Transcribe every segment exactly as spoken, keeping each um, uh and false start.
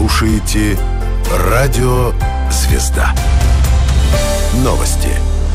слушаете Радио «Звезда». Новости.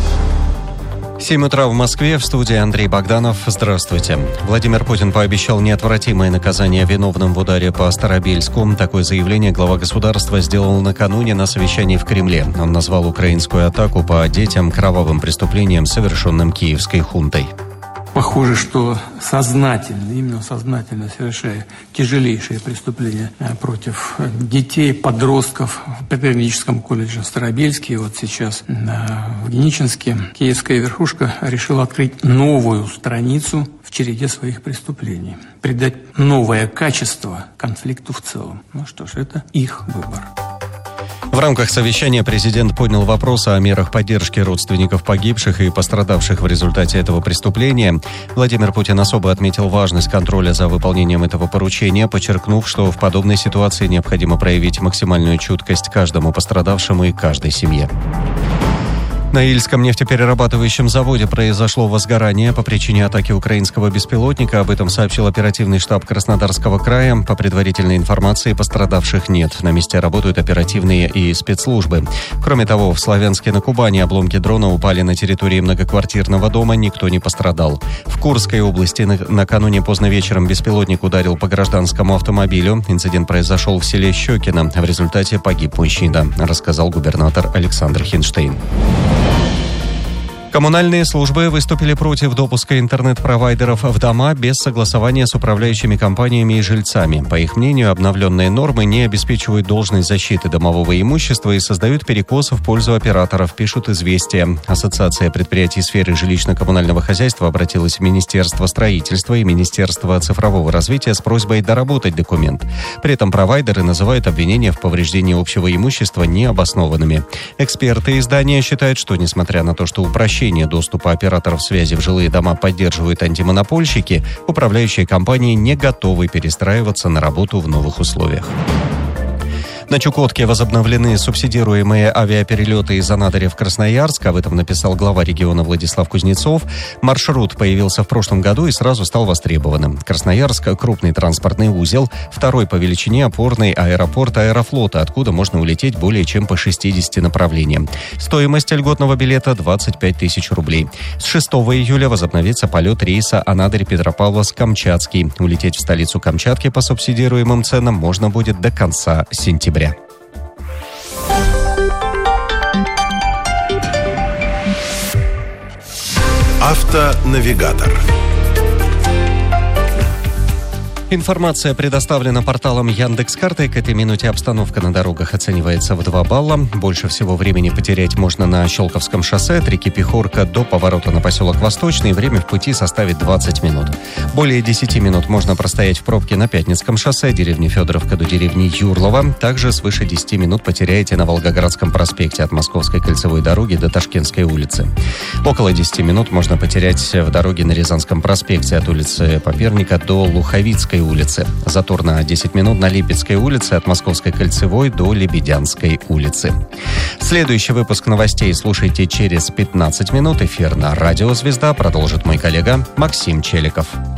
семь утра в Москве, в студии Андрей Богданов. Здравствуйте. Владимир Путин пообещал неотвратимое наказание виновным в ударе по Старобельску. Такое заявление глава государства сделал накануне на совещании в Кремле. Он назвал украинскую атаку по детям кровавым преступлением, совершенным киевской хунтой. Похоже, что сознательно, именно сознательно совершая тяжелейшие преступления против детей, подростков в педагогическом колледже в Старобельске, и вот сейчас в Геничинске, киевская верхушка решила открыть новую страницу в череде своих преступлений, придать новое качество конфликту в целом. Ну что ж, это их выбор. В рамках совещания президент поднял вопрос о мерах поддержки родственников погибших и пострадавших в результате этого преступления. Владимир Путин особо отметил важность контроля за выполнением этого поручения, подчеркнув, что в подобной ситуации необходимо проявить максимальную чуткость каждому пострадавшему и каждой семье. На Ильском нефтеперерабатывающем заводе произошло возгорание по причине атаки украинского беспилотника. Об этом сообщил оперативный штаб Краснодарского края. По предварительной информации, пострадавших нет. На месте работают оперативные и спецслужбы. Кроме того, в Славянске на Кубани обломки дрона упали на территории многоквартирного дома. Никто не пострадал. В Курской области накануне поздно вечером беспилотник ударил по гражданскому автомобилю. Инцидент произошел в селе Щекино. В результате погиб мужчина, рассказал губернатор Александр Хинштейн. Коммунальные службы выступили против допуска интернет-провайдеров в дома без согласования с управляющими компаниями и жильцами. По их мнению, обновленные нормы не обеспечивают должной защиты домового имущества и создают перекос в пользу операторов, пишут «Известия». Ассоциация предприятий сферы жилищно-коммунального хозяйства обратилась в Министерство строительства и Министерство цифрового развития с просьбой доработать документ. При этом провайдеры называют обвинения в повреждении общего имущества необоснованными. Эксперты издания считают, что, несмотря на то, что упрощение доступа операторов связи в жилые дома поддерживают антимонопольщики, управляющие компании не готовы перестраиваться на работу в новых условиях. На Чукотке возобновлены субсидируемые авиаперелеты из Анадыря в Красноярск. Об этом написал глава региона Владислав Кузнецов. Маршрут появился в прошлом году и сразу стал востребованным. Красноярск – крупный транспортный узел, второй по величине опорный аэропорт Аэрофлота, откуда можно улететь более чем по шестидесяти направлениям. Стоимость льготного билета – двадцать пять тысяч рублей. С шестого июля возобновится полет рейса Анадырь-Петропавловск-Камчатский. Улететь в столицу Камчатки по субсидируемым ценам можно будет до конца сентября. Автонавигатор. Информация предоставлена порталом Яндекс.Карты. К этой минуте обстановка на дорогах оценивается в два балла. Больше всего времени потерять можно на Щелковском шоссе от реки Пехорка до поворота на поселок Восточный. Время в пути составит двадцать минут. Более десяти минут можно простоять в пробке на Пятницком шоссе, деревни Федоровка до деревни Юрлова. Также свыше десяти минут потеряете на Волгоградском проспекте от Московской кольцевой дороги до Ташкентской улицы. Около десяти минут можно потерять в дороге на Рязанском проспекте от улицы Поперника до Луховицкой улицы. Затор на десять минут на Липецкой улице от Московской кольцевой до Лебедянской улицы. Следующий выпуск новостей слушайте через пятнадцать минут. Эфир на Радио «Звезда» продолжит мой коллега Максим Челиков.